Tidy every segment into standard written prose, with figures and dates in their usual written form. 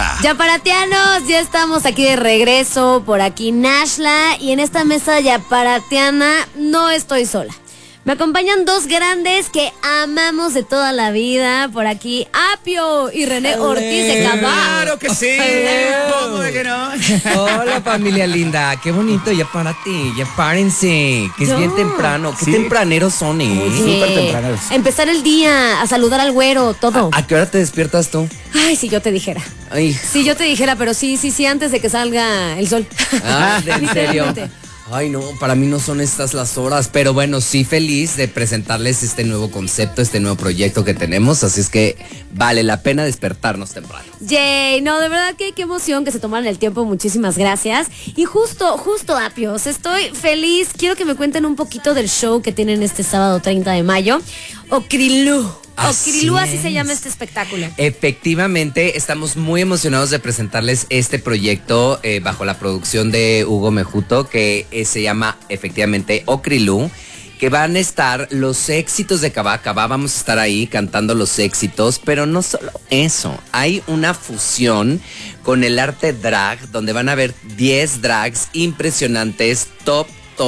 Yaparatianos, ya estamos aquí de regreso, por aquí Nashla, y en esta mesa yaparatiana no estoy sola. Me acompañan dos grandes que amamos de toda la vida, por aquí Apio y René Ortiz de Cabá. Claro que sí, ¿cómo de que no? Hola familia linda, qué bonito, ya párate, ya párense, que es bien temprano, qué tempraneros son, Súper tempraneros. Empezar el día, a saludar al güero, todo. ¿A qué hora te despiertas tú? Ay, si yo te dijera. Ay, Si yo te dijera, pero sí, antes de que salga el sol. ¿en serio? Literalmente. Ay, no, para mí no son estas las horas, pero bueno, sí feliz de presentarles este nuevo concepto, este nuevo proyecto que tenemos, así es que vale la pena despertarnos temprano. Yay, no, de verdad que qué emoción que se tomaran el tiempo, muchísimas gracias. Y justo, Apios, estoy feliz, quiero que me cuenten un poquito del show que tienen este sábado 30 de mayo, Okrilú. Okrilú, así se llama este espectáculo. Efectivamente, estamos muy emocionados de presentarles este proyecto bajo la producción de Hugo Mejuto, que se llama efectivamente Okrilú, que van a estar los éxitos de Cabá. Vamos a estar ahí cantando los éxitos, pero no solo eso, hay una fusión con el arte drag, donde van a haber 10 drags impresionantes, top.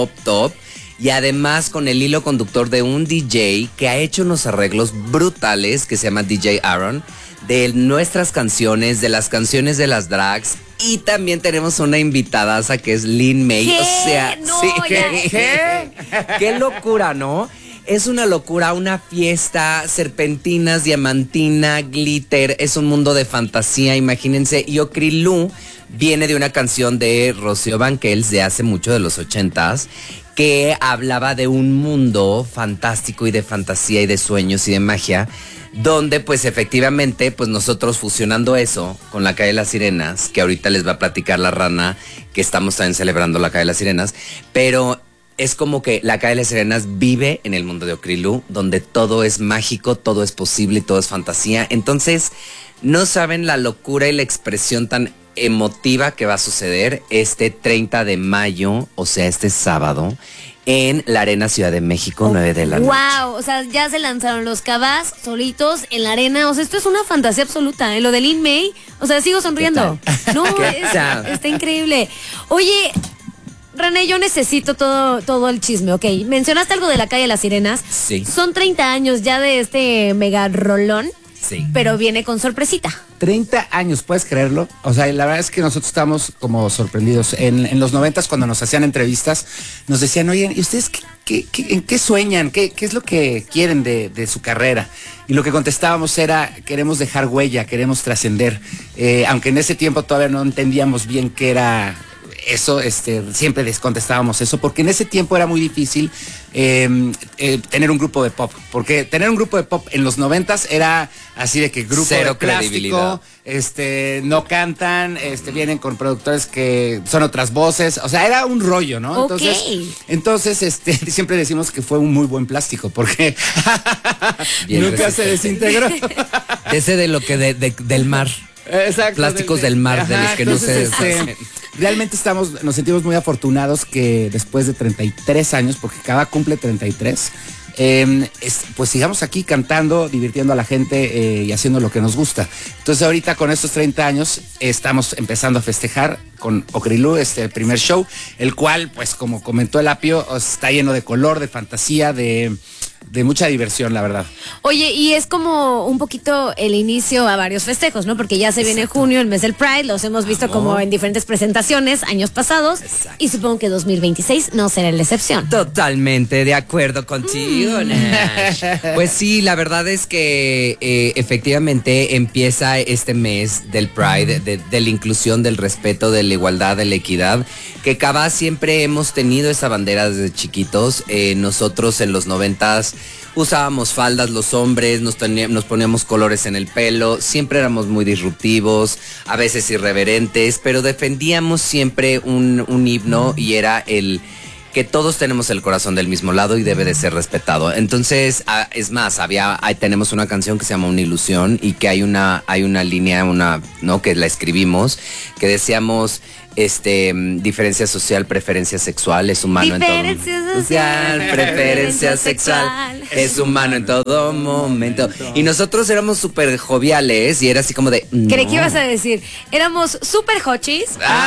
Y además con el hilo conductor de un DJ que ha hecho unos arreglos brutales, que se llama DJ Aaron, de nuestras canciones, de las canciones de las drags. Y también tenemos una invitadaza que es Lin May. ¿Qué? O sea, No, sí, ya. qué locura, ¿no? Es una locura, una fiesta, serpentinas, diamantina, glitter, es un mundo de fantasía, imagínense. Y Okrilú viene de una canción de Rocío Banquels de hace mucho, de los 80s, que hablaba de un mundo fantástico y de fantasía y de sueños y de magia, donde pues efectivamente pues nosotros fusionando eso con la Calle de las Sirenas, que ahorita les va a platicar la Rana, que estamos también celebrando la Calle de las Sirenas, pero es como que la Calle de las Sirenas vive en el mundo de Okrilú, donde todo es mágico, todo es posible y todo es fantasía. Entonces no saben la locura y la expresión tan emotiva que va a suceder este 30 de mayo, o sea, este sábado, en la Arena Ciudad de México, 9 de la noche. Wow, o sea, ya se lanzaron los Cabás solitos en la arena. O sea, esto es una fantasía absoluta. Lo de Lin May, o sea, sigo sonriendo. No, está increíble. Oye, René, yo necesito todo el chisme, ok. Mencionaste algo de la Calle de las Sirenas. Sí. Son 30 años ya de este mega rolón. Sí. Pero viene con sorpresita. 30 años, ¿puedes creerlo? O sea, la verdad es que nosotros estamos como sorprendidos. En los 90s, cuando nos hacían entrevistas, nos decían, oye, ¿y ustedes en qué sueñan? ¿Qué es lo que quieren de su carrera? Y lo que contestábamos era, queremos dejar huella, queremos trascender. Aunque en ese tiempo todavía no entendíamos bien qué era eso, siempre les contestábamos eso, porque en ese tiempo era muy difícil tener un grupo de pop, porque tener un grupo de pop en los 90s era así de que grupo cero de plástico, no cantan, vienen con productores que son otras voces, o sea, era un rollo, ¿no? Okay. Entonces, siempre decimos que fue un muy buen plástico, porque nunca se desintegró. Ese de lo que del mar. Exacto, plásticos del mar, de los que no se deshacen. Realmente nos sentimos muy afortunados que después de 33 años, porque cada cumple 33, pues sigamos aquí cantando, divirtiendo a la gente y haciendo lo que nos gusta. Entonces ahorita con estos 30 años estamos empezando a festejar con Okrilú, el primer show, el cual, pues como comentó el Apio, está lleno de color, de fantasía, de mucha diversión, la verdad. Oye, y es como un poquito el inicio a varios festejos, ¿no? Porque ya se viene junio, el mes del Pride, los hemos visto como en diferentes presentaciones años pasados. Exacto. Y supongo que 2026 no será la excepción. Totalmente de acuerdo contigo, Nash. Pues sí, la verdad es que efectivamente empieza este mes del Pride, de la inclusión, del respeto, de la igualdad, de la equidad, que Cabá siempre hemos tenido esa bandera desde chiquitos. Nosotros en los 90s usábamos faldas los hombres, nos poníamos colores en el pelo, siempre éramos muy disruptivos, a veces irreverentes, pero defendíamos siempre un himno, y era el que todos tenemos el corazón del mismo lado y debe de ser respetado. Entonces, es más, tenemos una canción que se llama Una Ilusión, y que hay una línea, ¿no? Que la escribimos, que decíamos, diferencia social, preferencia sexual, es humano Diferencia en todo social, preferencia sexual, es humano en todo momento. Y nosotros éramos súper joviales y era así como de... Creí que ibas a decir, éramos súper hochis.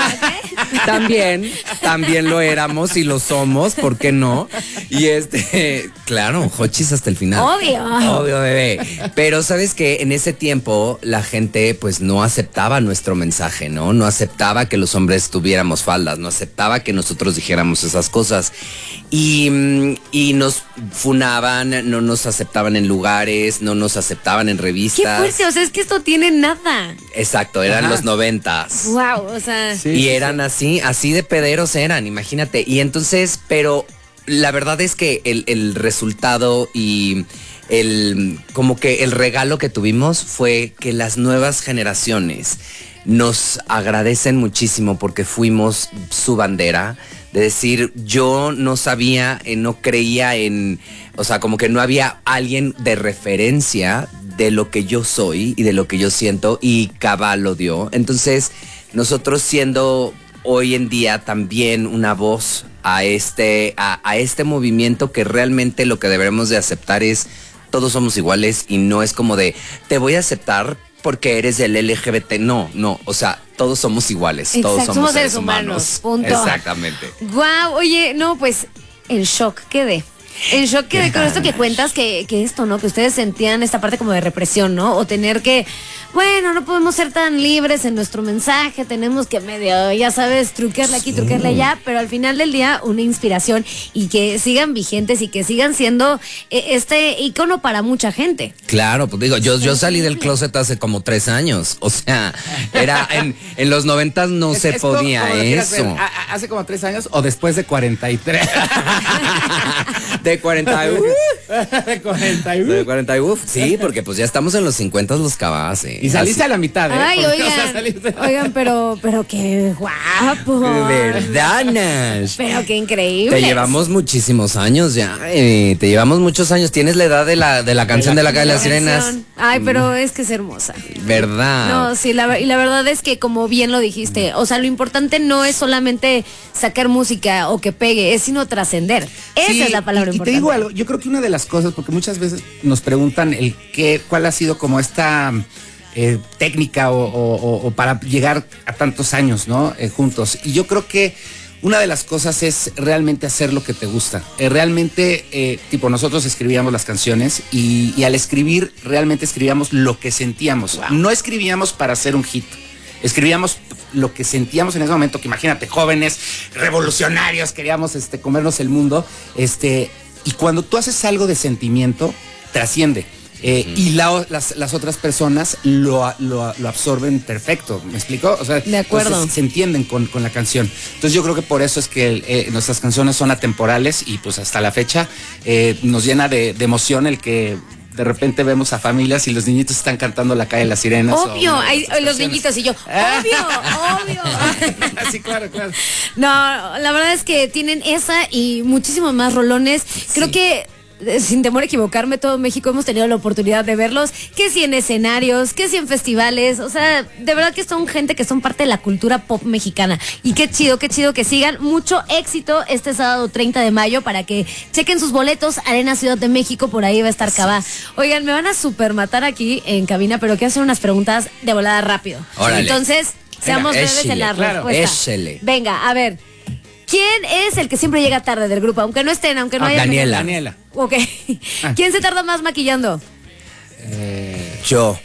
También lo éramos y lo somos, ¿por qué no? Y claro, hochis hasta el final. Obvio, bebé. Pero sabes que en ese tiempo la gente pues no aceptaba nuestro mensaje, ¿no? No aceptaba que los hombres tuviéramos faldas, no aceptaba que nosotros dijéramos esas cosas. Y nos funaban, no nos aceptaban en lugares, no nos aceptaban en revistas. Qué fuerte, o sea, es que esto tiene nada. Exacto, eran los 90s. Wow, o sea. Y eran así de pederos eran, imagínate. Y entonces, pero la verdad es que el resultado y como que el regalo que tuvimos fue que las nuevas generaciones nos agradecen muchísimo porque fuimos su bandera. De decir, yo no sabía, no creía o sea, como que no había alguien de referencia de lo que yo soy y de lo que yo siento, y Cabal lo dio. Entonces, nosotros siendo hoy en día también una voz a este movimiento, que realmente lo que debemos de aceptar es todos somos iguales, y no es como de te voy a aceptar porque eres del LGBT. No, o sea, todos somos iguales. Exacto, todos somos seres humanos. Punto. Exactamente. Guau, oye, no, pues en shock quedé. En shock quedé con esto que cuentas, que esto, ¿no? Que ustedes sentían esta parte como de represión, ¿no? O tener que, bueno, no podemos ser tan libres en nuestro mensaje, tenemos que medio, ya sabes, truquearle aquí, truquearle allá, pero al final del día una inspiración, y que sigan vigentes y que sigan siendo este ícono para mucha gente. Claro, pues digo, yo salí del closet hace como 3 años, o sea, era en los 90 no se podía eso. ¿Hace como 3 años o después de 43? De 40 De 41. De 40 sí, porque pues ya estamos en los 50 los cabas. Y saliste a la mitad, ¿eh? Ay, oigan, pero qué guapo. ¿Verdad, Nash? Pero qué increíble. Te llevamos muchísimos años ya. Te llevamos muchos años. Tienes la edad de la canción de la calle de las sirenas. Ay, pero es que es hermosa. ¿Verdad? No, sí, y la verdad es que, como bien lo dijiste, o sea, lo importante no es solamente sacar música o que pegue, es sino trascender. Esa es la palabra importante. Y te digo algo, yo creo que una de las cosas, porque muchas veces nos preguntan cuál ha sido como esta técnica o para llegar a tantos años, ¿no? Juntos. Y yo creo que una de las cosas es realmente hacer lo que te gusta. Realmente, tipo, nosotros escribíamos las canciones y al escribir, realmente escribíamos lo que sentíamos. Wow. No escribíamos para hacer un hit. Escribíamos lo que sentíamos en ese momento, que imagínate, jóvenes, revolucionarios, queríamos comernos el mundo. Y cuando tú haces algo de sentimiento, trasciende. Y las otras personas lo absorben perfecto, ¿me explico? O sea, de acuerdo. Se entienden con la canción. Entonces yo creo que por eso es que nuestras canciones son atemporales, y pues hasta la fecha nos llena de emoción el que de repente vemos a familias y los niñitos están cantando La calle de las sirenas. Obvio, los niñitos y yo, obvio. Sí, claro. No, la verdad es que tienen esa y muchísimos más rolones. Creo que, sin temor a equivocarme, todo México hemos tenido la oportunidad de verlos, que si en escenarios, que si en festivales, o sea, de verdad que son gente que son parte de la cultura pop mexicana, y qué chido que sigan. Mucho éxito este sábado 30 de mayo para que chequen sus boletos. Arena Ciudad de México, por ahí va a estar Cabá. Oigan, me van a super matar aquí en cabina, pero quiero hacer unas preguntas de volada rápido. Órale. Entonces, seamos breves en la respuesta. Venga, a ver, ¿quién es el que siempre llega tarde del grupo? Aunque no estén, aunque no haya... Daniela. Ok. ¿Quién se tarda más maquillando? Yo.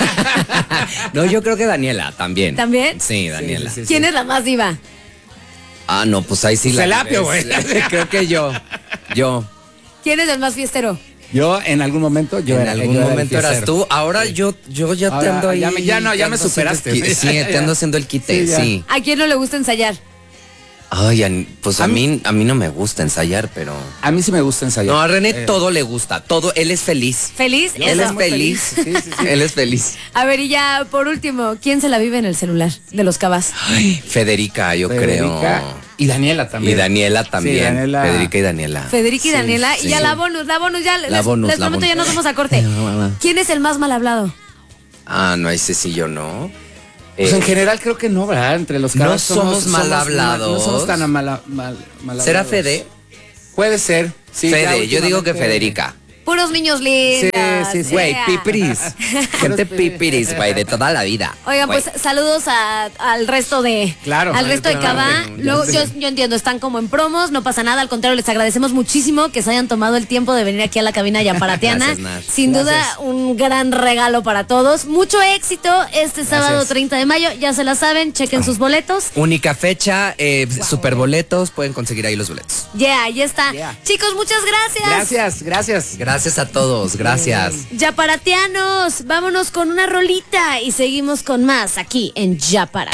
No, yo creo que Daniela también. ¿También? Sí, Daniela. Sí. ¿Quién es la más diva? No, pues ahí sí. Celapio, güey. Creo que yo. ¿Quién es el más fiestero? Yo en algún momento eras tú. Ahora yo ya te ando ahí. Ya me superaste. Sí, te ando haciendo el quite, sí. ¿A quién no le gusta ensayar? Ay, pues a mí no me gusta ensayar, pero... A mí sí me gusta ensayar. No, a René todo le gusta, todo, él es feliz. ¿Feliz? Él es feliz. Sí. Él es feliz. A ver, y ya, por último, ¿quién se la vive en el celular de los Cabás? Ay, Federica, yo creo. Y Daniela también. Sí, Federica y Daniela. Federica y Daniela. Sí. Y ya la bonus ya. Les prometo, ya nos vamos a corte. ¿Quién es el más mal hablado? No, ese sí yo no. Pues en general creo que no, ¿verdad? Entre los No cabas somos mal hablados. No somos tan mal ¿Será hablados. Fede? Puede ser. Sí, Fede, yo digo que últimamente- Federica. Puros niños lindos. Sí, sí. Güey, yeah. pipiris. Gente pipiris, güey, de toda la vida. Oigan, Güey. pues saludos al resto de Claro. al resto de Claro, Cabá. ya Luego, sé. yo entiendo, están como en promos, no pasa nada, al contrario, les agradecemos muchísimo que se hayan tomado el tiempo de venir aquí a la cabina yaparatiana. Gracias, Nat. Sin duda, Gracias. un gran regalo para todos. Mucho éxito este sábado 30 de mayo, ya se la saben, chequen sus boletos. Única fecha, super boletos, pueden conseguir ahí los boletos. Ya está. Yeah. Chicos, muchas gracias. Gracias. Gracias a todos, gracias. Yaparatianos, vámonos con una rolita y seguimos con más aquí en Yapara.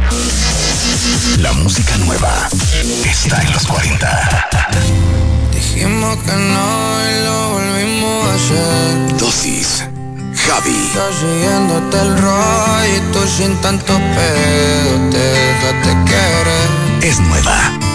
La música nueva está en los 40. Dijimos que no y lo volvimos a hacer. Dosis. Javi. Yo siguiéndote el rollo y tú sin tanto pedo te dejaste querer. Es nueva.